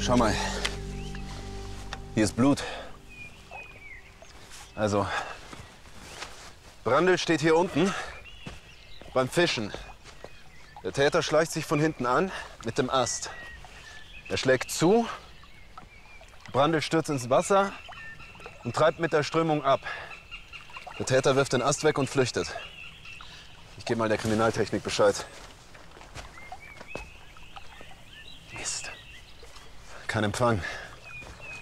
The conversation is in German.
Schau mal. Hier ist Blut. Also, Brandl steht hier unten beim Fischen. Der Täter schleicht sich von hinten an mit dem Ast. Er schlägt zu, Brandl stürzt ins Wasser und treibt mit der Strömung ab. Der Täter wirft den Ast weg und flüchtet. Ich gebe mal der Kriminaltechnik Bescheid. Mist. Kein Empfang.